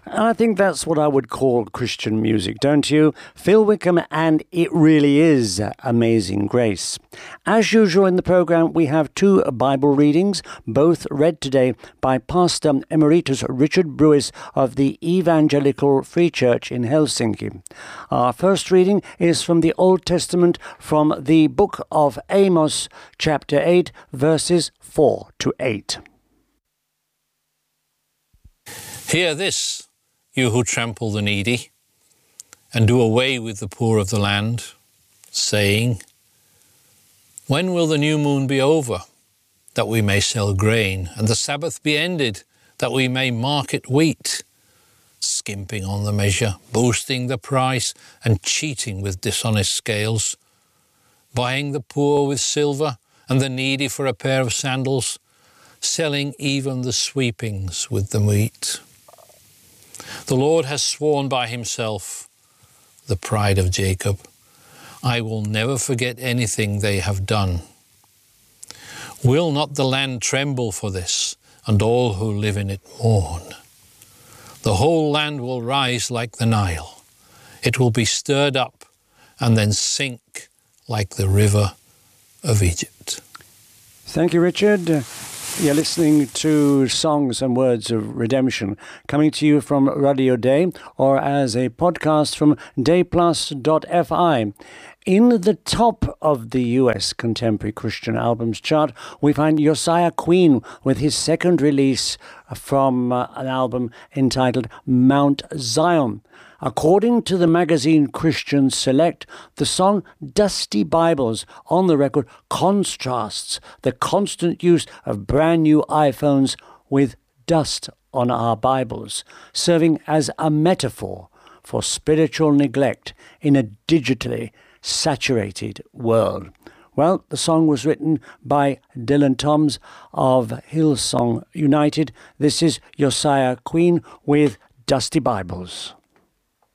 And I think that's what I would call Christian music, don't you? Phil Wickham, and it really is Amazing Grace. As usual in the programme, we have two Bible readings, both read today by Pastor Emeritus Richard Brewis of the Evangelical Free Church in Helsinki. Our first reading is from the Old Testament, from the book of Amos, chapter 8, verses 4 to 8. Hear this, you who trample the needy, and do away with the poor of the land, saying, when will the new moon be over, that we may sell grain, and the Sabbath be ended, that we may market wheat? Skimping on the measure, boasting the price, and cheating with dishonest scales, buying the poor with silver, and the needy for a pair of sandals, selling even the sweepings with the wheat. The Lord has sworn by himself, the pride of Jacob, I will never forget anything they have done. Will not the land tremble for this, and all who live in it mourn? The whole land will rise like the Nile. It will be stirred up and then sink like the river of Egypt. Thank you, Richard. You're listening to Songs and Words of Redemption, coming to you from Radio Day, or as a podcast from dayplus.fi. In the top of the US Contemporary Christian Albums chart, we find Josiah Queen with his second release from an album entitled Mount Zion. According to the magazine Christian Select, the song Dusty Bibles on the record contrasts the constant use of brand new iPhones with dust on our Bibles, serving as a metaphor for spiritual neglect in a digitally saturated world. Well, the song was written by Dylan Toms of Hillsong United. This is Josiah Queen with Dusty Bibles.